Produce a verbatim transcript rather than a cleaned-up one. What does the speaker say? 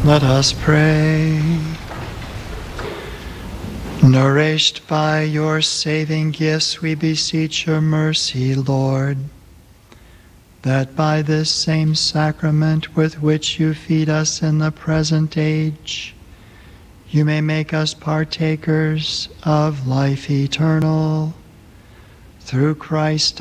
Let us pray. Nourished by your saving gifts, we beseech your mercy, Lord, that by this same sacrament with which you feed us in the present age, you may make us partakers of life eternal. Through Christ